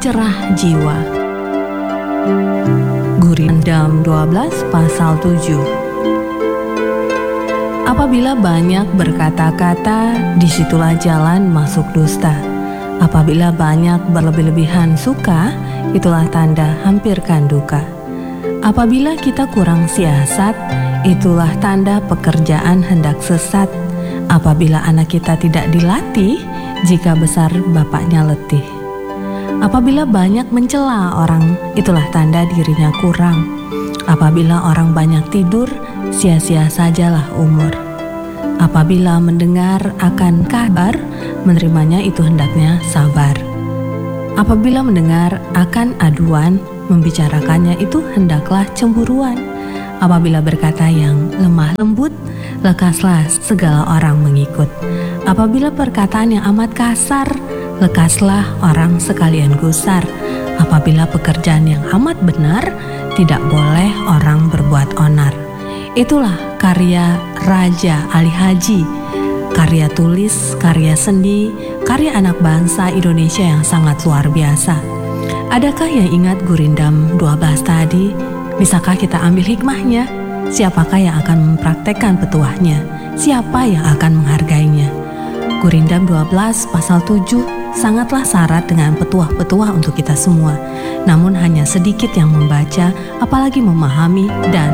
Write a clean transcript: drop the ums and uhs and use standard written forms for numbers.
pencerah jiwa. Gurindam 12 pasal 7. Apabila banyak berkata-kata, disitulah jalan masuk dusta. Apabila banyak berlebih-lebihan suka, itulah tanda hampirkan duka. Apabila kita kurang siasat, itulah tanda pekerjaan hendak sesat. Apabila anak kita tidak dilatih, jika besar bapaknya letih. Apabila banyak mencela orang, itulah tanda dirinya kurang. Apabila orang banyak tidur, sia-sia sajalah umur. Apabila mendengar akan kabar, menerimanya itu hendaknya sabar. Apabila mendengar akan aduan, membicarakannya itu hendaklah cemburuan. Apabila berkata yang lemah lembut, lekaslah segala orang mengikut. Apabila perkataan yang amat kasar, lekaslah orang sekalian gusar. Apabila pekerjaan yang amat benar, tidak boleh orang berbuat onar. Itulah karya Raja Ali Haji, karya tulis, karya seni, karya anak bangsa Indonesia yang sangat luar biasa. Adakah yang ingat Gurindam 12 tadi? Bisakah kita ambil hikmahnya? Siapakah yang akan mempraktekkan petuahnya? Siapa yang akan menghargainya? Gurindam 12 pasal 7 sangatlah syarat dengan petuah-petuah untuk kita semua. Namun hanya sedikit yang membaca, apalagi memahami dan